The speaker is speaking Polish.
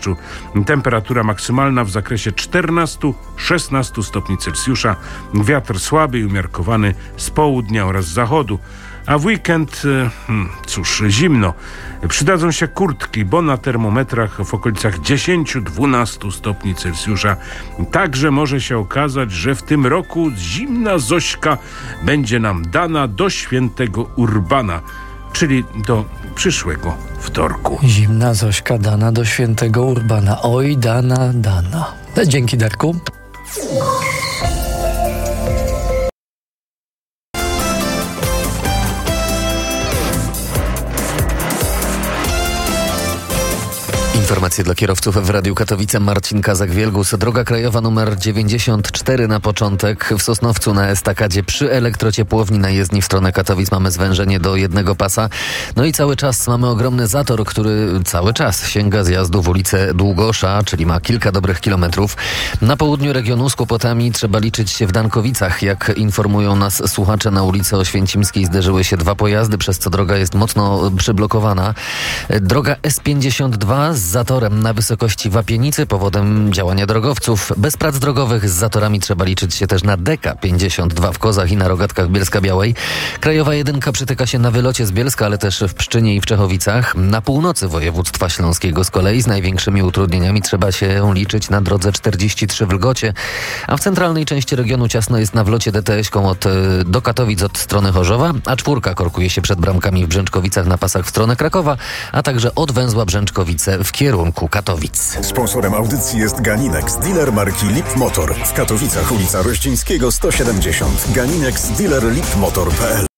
deszczu. Temperatura maksymalna w zakresie 14-16 stopni Celsjusza. Wiatr słaby i umiarkowany z południa oraz z zachodu. A w weekend, zimno. Przydadzą się kurtki, bo na termometrach w okolicach 10-12 stopni Celsjusza. Także może się okazać, że w tym roku zimna Zośka będzie nam dana do świętego Urbana, czyli do przyszłego wtorku. Zimna Zośka dana do świętego Urbana. Oj, dana. Dzięki, Darku. Informacje dla kierowców w Radiu Katowice. Marcin Kazak-Wielgus. Droga krajowa numer 94 na początek. W Sosnowcu na estakadzie przy elektrociepłowni na jezdni w stronę Katowic mamy zwężenie do jednego pasa. No i cały czas mamy ogromny zator, który cały czas sięga zjazdu w ulicę Długosza, czyli ma kilka dobrych kilometrów. Na południu regionu z kłopotami trzeba liczyć się w Dankowicach. Jak informują nas słuchacze, na ulicy Oświęcimskiej zderzyły się dwa pojazdy, przez co droga jest mocno przyblokowana. Droga S52 z zatorem na wysokości Wapienicy powodem działania drogowców. Bez prac drogowych z zatorami trzeba liczyć się też na DK52 w Kozach i na Rogatkach Bielska-Białej. Krajowa 1 przytyka się na wylocie z Bielska, ale też w Pszczynie i w Czechowicach. Na północy województwa śląskiego z kolei z największymi utrudnieniami trzeba się liczyć na drodze 43 w Lgocie, a w centralnej części regionu ciasno jest na wlocie DTS-ką do Katowic od strony Chorzowa, a 4 korkuje się przed bramkami w Brzęczkowicach na pasach w stronę Krakowa, a także od węzła Brzęczkowice w kierunku Katowic. Sponsorem audycji jest Ganinex, dealer marki Lip Motor. W Katowicach ulica Rościńskiego 170. Ganinex, dealer lipmotor.pl.